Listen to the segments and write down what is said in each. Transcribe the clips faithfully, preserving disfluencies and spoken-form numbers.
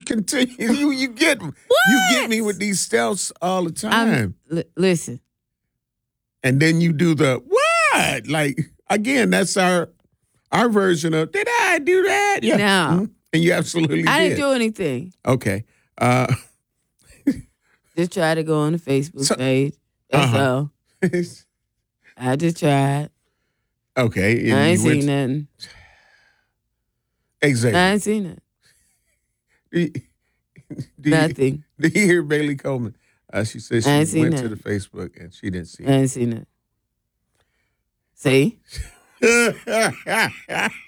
continue. You you get What? you get me with these stealths all the time. L- listen. And then you do the what? Like again, that's our our version of did I do that? Yeah. No. Mm-hmm. And you absolutely I did. didn't do anything. Okay. Uh, Just try to go on the Facebook So- page. That's Uh-huh. all. I just tried. okay. and I ain't you went seen to- nothing. Exactly. I ain't seen it. Do you, do you- Nothing. do you hear Bailey Coleman? Uh, she said I ain't she seen went to that. the Facebook and she didn't see I ain't seen it. See? it.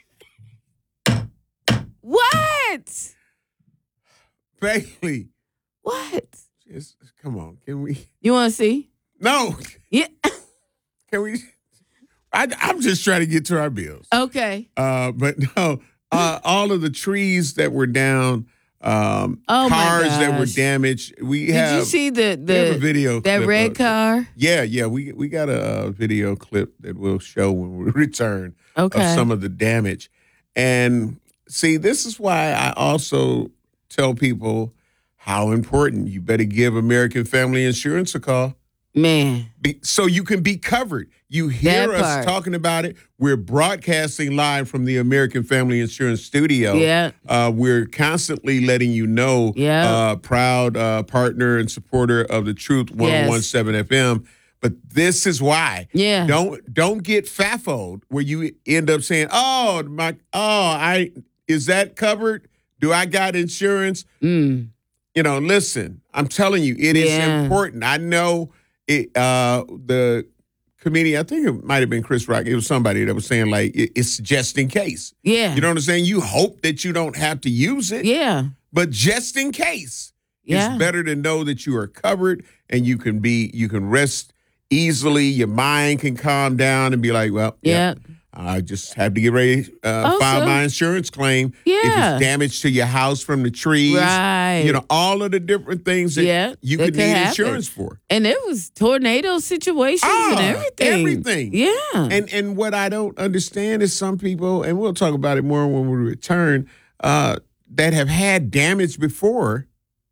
What? Bailey, What? just come on. Can we? You want to see? No. Yeah. Can we? I, I'm just trying to get to our bills. Okay. Uh, but no, uh, all of the trees that were down, um, Oh, my cars that were gosh. damaged. We Did have. you see the we have a the video. that clip red of- car? Yeah, yeah. We we got a, uh video clip that we'll show when we return Okay. of some of the damage. And see, this is why I also tell people how important you better give American Family Insurance a call. Man. Be, so you can be covered. You hear That us part. talking about it. We're broadcasting live from the American Family Insurance studio. Yeah. Uh, we're constantly letting you know, Yeah. uh, proud uh, partner and supporter of the Truth one oh one seven F M. But this is why. Yeah. Don't don't get fafoed where you end up saying, "Oh, my oh, I is that covered? Do I got insurance?" Mm. You know, listen, I'm telling you, it is Yeah. important. I know it, uh, the comedian, I think it might have been Chris Rock. It was somebody that was saying, like, it, it's just in case. Yeah. You know what I'm saying? You hope that you don't have to use it, Yeah. but just in case, Yeah. it's better to know that you are covered and you can be, you can rest easily. Your mind can calm down and be like, well, yeah. Yeah. I just have to get ready to uh, Oh, file so- my insurance claim. If Yeah. it's damage to your house from the trees. Right. You know, all of the different things that Yeah, you that could could need happen. insurance for. And there was tornado situations and Ah, everything. everything. Yeah. And and what I don't understand is some people, and we'll talk about it more when we return, uh, that have had damage before.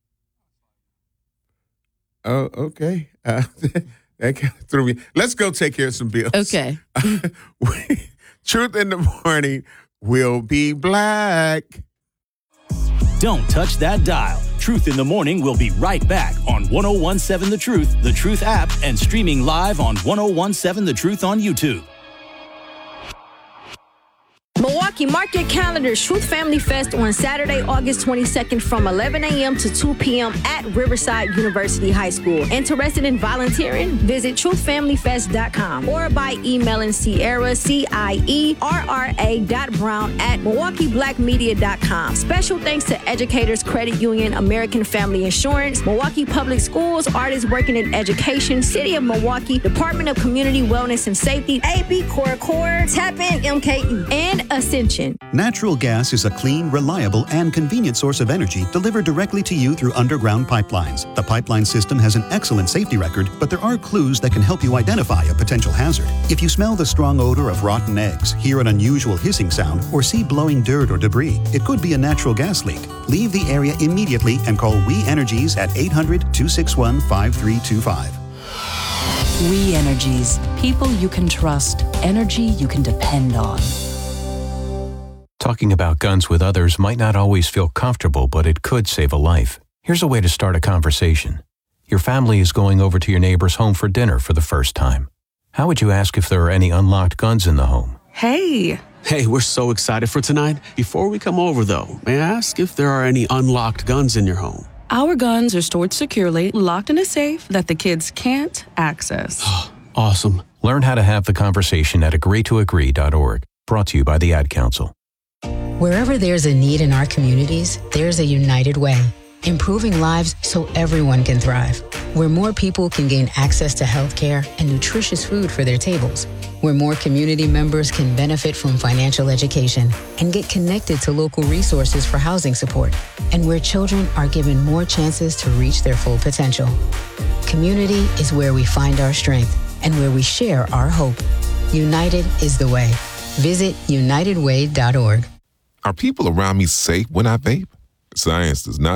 Oh, okay. Uh, that kind of threw me. Let's go take care of some bills. Okay. Truth in the Morning will be black. Don't touch that dial. Truth in the Morning will be right back on ten seventeen The Truth, The Truth app, and streaming live on ten seventeen The Truth on YouTube. Milwaukee, mark your calendars. Truth Family Fest on Saturday, August twenty-second from eleven a.m. to two p.m. at Riverside University High School. Interested in volunteering? Visit truth family fest dot com or by emailing Sierra, C I E R R A dot Brown at milwaukee black media dot com. Special thanks to Educators Credit Union, American Family Insurance, Milwaukee Public Schools, Artists Working in Education, City of Milwaukee, Department of Community Wellness and Safety, A B Core Core, Tap In M K E, and Ascension. Natural gas is a clean, reliable, and convenient source of energy delivered directly to you through underground pipelines. The pipeline system has an excellent safety record, but there are clues that can help you identify a potential hazard. If you smell the strong odor of rotten eggs, hear an unusual hissing sound, or see blowing dirt or debris, it could be a natural gas leak. Leave the area immediately and call We Energies at eight hundred, two six one, five three two five. We Energies. People you can trust. Energy you can depend on. Talking about guns with others might not always feel comfortable, but it could save a life. Here's a way to start a conversation. Your family is going over to your neighbor's home for dinner for the first time. How would you ask if there are any unlocked guns in the home? Hey. Hey, we're so excited for tonight. Before we come over, though, may I ask if there are any unlocked guns in your home? Our guns are stored securely, locked in a safe that the kids can't access. Awesome. Learn how to have the conversation at agree to agree dot org. Brought to you by the Ad Council. Wherever there's a need in our communities, there's a United Way, improving lives so everyone can thrive. Where more people can gain access to healthcare and nutritious food for their tables. Where more community members can benefit from financial education and get connected to local resources for housing support. And where children are given more chances to reach their full potential. Community is where we find our strength and where we share our hope. United is the way. Visit united way dot org. Are people around me safe when I vape? Science does not